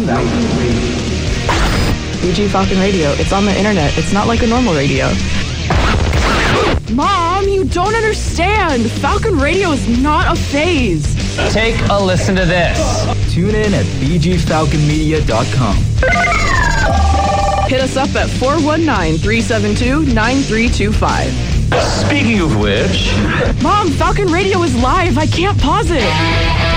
BG Falcon Radio. It's on the internet. It's not like a normal radio. Mom, you don't understand. Falcon Radio is not a phase. Take a listen to this. Tune in at bgfalconmedia.com. Hit us up at 419-372-9325. Speaking of which... Mom, Falcon Radio is live. I can't pause it.